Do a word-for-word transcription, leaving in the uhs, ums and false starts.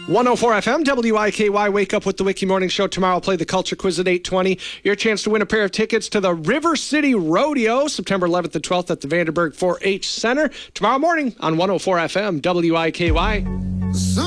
one oh four F M, W I K Y. Wake up with the Wiki Morning Show. Tomorrow I'll play the Culture Quiz at eight twenty. Your chance to win a pair of tickets to the River City Rodeo, September eleventh and twelfth at the Vandenberg four H Center. Tomorrow morning on one oh four F M, W I K Y.